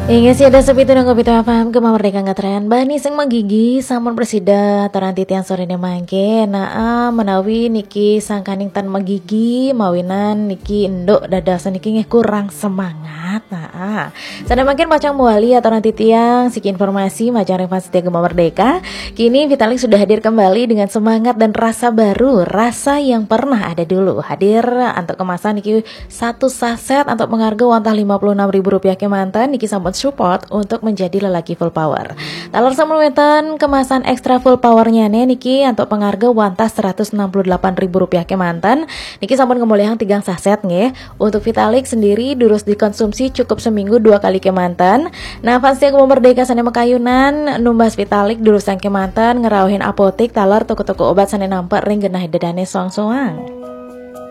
Ingat sih ada sepitu nunggu pitu paham ke merdeka ngetren bani sing menggigi samun presida taran titian sore ne mangke menawi niki sangkaning tan menggigi mawinan niki endok dadasan niki nggih kurang semangat sana makin macam muali atau nanti tiang siki informasi macam Reva Setia Gema Merdeka kini Vitalik sudah hadir kembali dengan semangat dan rasa baru, rasa yang pernah ada dulu. Hadir untuk kemasan niki satu saset untuk mengharga wantah Rp56.000 ke mantan niki sampun support untuk menjadi lelaki full power. Talar samulwetan kemasan ekstra full powernya niki untuk pengharga wantah Rp168.000 ke mantan niki sampun kemuliaan 3 saset nggih. Untuk Vitalik sendiri durus dikonsumsi cukup seminggu 2 kali ke mantan. Nah fans Setia Gema Merdeka sana makayunan numbas Vitalik durusan ke mantan ngerauhin apotik talar toko-toko obat sana nampak ring genah dedane soang-soang.